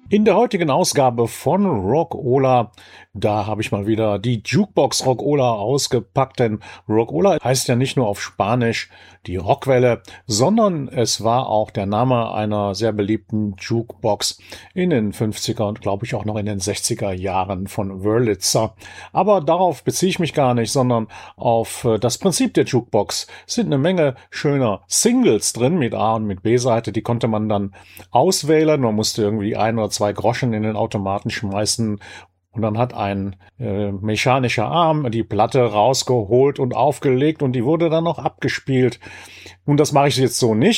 In der heutigen Ausgabe von Rockola, da habe ich mal wieder die Jukebox Rockola ausgepackt, denn Rockola heißt ja nicht nur auf Spanisch die Rockwelle, sondern es war auch der Name einer sehr beliebten Jukebox in den 50er und glaube ich auch noch in den 60er Jahren von Wurlitzer. Aber darauf beziehe ich mich gar nicht, sondern auf das Prinzip der Jukebox. Es sind eine Menge schöner Singles drin mit A- und mit B-Seite, die konnte man dann auswählen. Man musste irgendwie 1 oder 2 Groschen in den Automaten schmeißen und dann hat ein mechanischer Arm die Platte rausgeholt und aufgelegt und die wurde dann noch abgespielt. Und das mache ich jetzt so nicht.